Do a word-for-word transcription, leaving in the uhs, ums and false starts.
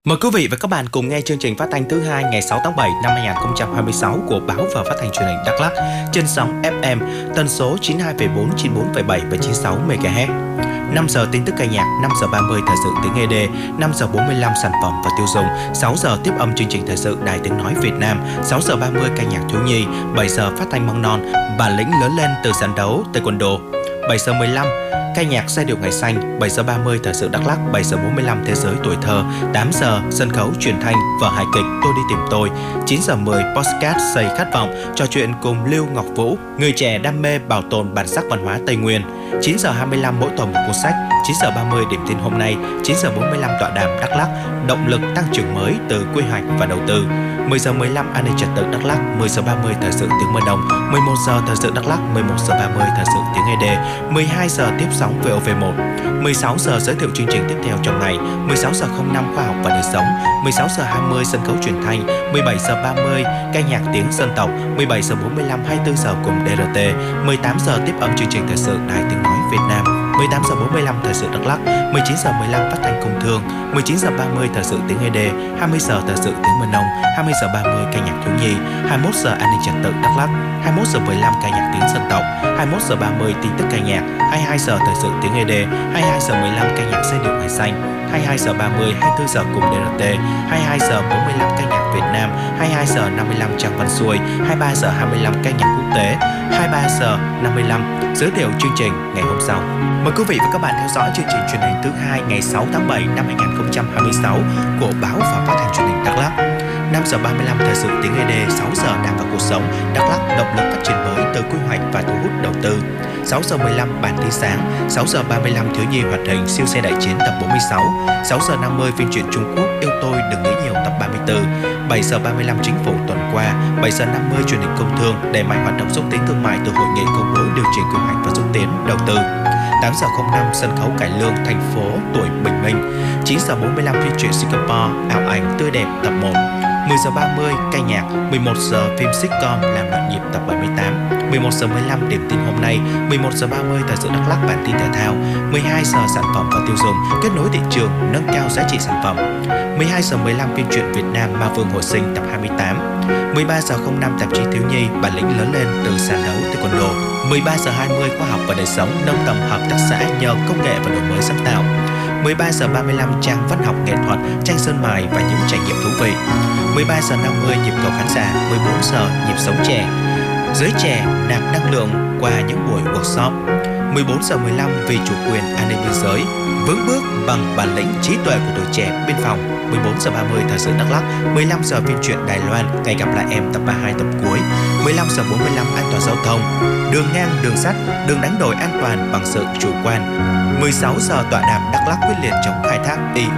Mời quý vị và các bạn cùng nghe chương trình phát thanh thứ hai ngày sáu tháng bảy năm hai nghìn không trăm hai mươi sáu của Báo và Phát thanh Truyền hình Đắk Lắk trên sóng ép em tần số chín mươi hai phẩy bốn, chín mươi bốn phẩy bảy và chín mươi sáu mê ga héc. năm giờ tin tức ca nhạc, năm giờ ba mươi thời sự tiếng ê đê, năm giờ bốn mươi lăm sản phẩm và tiêu dùng, sáu giờ tiếp âm chương trình thời sự Đài Tiếng nói Việt Nam, sáu giờ ba mươi ca nhạc thiếu nhi, bảy giờ phát thanh măng non, bản lĩnh lớn lên từ sàn đấu taekwondo, bảy giờ mười lăm ca nhạc giai điệu ngày xanh, bảy giờ ba mươi thời sự Đắk Lắk, bảy giờ bốn mươi lăm thế giới tuổi thơ, tám giờ sân khấu truyền thanh vở hài kịch Tôi đi tìm tôi, chín giờ mười podcast Xây khát vọng trò chuyện cùng Lưu Ngọc Vũ, người trẻ đam mê bảo tồn bản sắc văn hóa Tây Nguyên, chín giờ hai mươi lăm mỗi tuần một cuốn sách, chín giờ ba mươi điểm tin hôm nay, chín giờ bốn mươi lăm tọa đàm Đắk Lắk, động lực tăng trưởng mới từ quy hoạch và đầu tư, mười giờ mười lăm an ninh trật tự Đắk Lắk, mười giờ ba mươi thời sự tiếng Mơ Đồng, mười một giờ thời sự Đắk Lắk, mười một giờ ba mươi thời sự tiếng ê đê, mười hai giờ tiếp sóng vê o vê một, mười sáu giờ giới thiệu chương trình tiếp theo trong ngày, mười sáu giờ không năm khoa học và đời sống, mười sáu giờ hai mươi sân khấu truyền thanh, mười bảy giờ ba mươi ca nhạc tiếng dân tộc, mười bảy giờ bốn mươi lăm hai mươi tư giờ cùng đê rờ tê, mười tám giờ tiếp âm chương trình thời sự Đài Tiếng nói Việt Nam, mười tám giờ bốn mươi lăm thời sự Đắk Lắk, mười chín giờ mười lăm phát thanh công thương, mười chín giờ ba mươi thời sự tiếng ê đê, hai mươi giờ thời sự tiếng Mơ Nông, hai mươi giờ ba mươi ca nhạc thiếu nhi, hai mươi mốt giờ an ninh trật tự Đắk Lắk, hai mươi mốt giờ mười lăm ca nhạc tiếng dân tộc, hai mươi mốt giờ ba mươi tin tức ca nhạc, hai mươi hai giờ thời sự tiếng ê đê, hai mươi hai giờ mười lăm ca nhạc giai điệu ngày xanh, hai mươi hai giờ ba mươi hai mươi tư giờ cùng đê rờ tê, hai mươi hai giờ bốn mươi lăm ca nhạc Việt Nam, hai mươi hai giờ năm mươi lăm Trang Văn Xuôi, hai mươi ba giờ hai mươi lăm ca nhạc quốc tế, hai mươi ba giờ năm mươi lăm giới thiệu chương trình ngày hôm sau. Mời quý vị và các bạn theo dõi chương trình truyền hình thứ hai ngày sáu tháng bảy năm hai nghìn không trăm hai mươi sáu của Báo và Phát thanh Truyền hình Đắk Lắk. năm giờ ba mươi lăm thời sự tiếng ê đê, sáu giờ Đảng và cuộc sống Đắk Lắk, động lực phát triển mới từ quy hoạch và thu hút đầu tư. sáu giờ mười lăm bản tin sáng, sáu giờ ba mươi lăm thiếu nhi hoạt hình siêu xe đại chiến tập bốn mươi sáu, sáu giờ năm mươi phim truyện Trung Quốc Yêu tôi đừng nghĩ nhiều tập ba mươi tư, bảy giờ ba mươi lăm chính phủ tuần qua, bảy giờ năm mươi truyền hình công thương đẩy mạnh hoạt động xúc tiến thương mại từ hội nghị công bố điều chỉnh quy hoạch và xúc tiến đầu tư. tám giờ không năm sân khấu cải lương thành phố tuổi bình minh, chín giờ bốn mươi lăm phim truyện Singapore ảo ảnh tươi đẹp tập một, mười giờ ba mươi ca nhạc, mười một giờ phim sitcom làm loạn nhịp tập bảy mươi tám, mười một giờ mười lăm điểm tin hôm nay, mười một giờ ba mươi thời sự Đắk Lắk bản tin thể thao, mười hai giờ sản phẩm và tiêu dùng kết nối thị trường nâng cao giá trị sản phẩm, mười hai giờ mười lăm phim truyện Việt Nam Ma Vương hồi sinh tập hai mươi tám, mười ba giờ không năm tạp chí thiếu nhi bản lĩnh lớn lên từ sàn đấu taekwondo, mười ba giờ hai mươi khoa học và đời sống nâng tầm hợp tác xã nhờ công nghệ và đổi mới sáng tạo, mười ba giờ ba mươi lăm trang văn học nghệ thuật tranh sơn mài và những trải nghiệm thú vị, mười ba giờ năm mươi nhịp cầu khán giả, mười bốn giờ nhịp sống trẻ giới trẻ nạp năng lượng qua những buổi workshop, mười bốn giờ mười lăm vì chủ quyền an ninh biên giới vững bước bằng bản lĩnh trí tuệ của tuổi trẻ biên phòng, mười bốn giờ ba mươi thời sự Đắk Lắk, mười lăm giờ phim truyện Đài Loan ngày gặp lại em tập ba mươi hai tập cuối, mười lăm giờ bốn mươi lăm an toàn giao thông đường ngang đường sắt đừng đánh đổi an toàn bằng sự chủ quan, mười sáu giờ tọa đàm Đắk Lắk quyết liệt chống khai thác y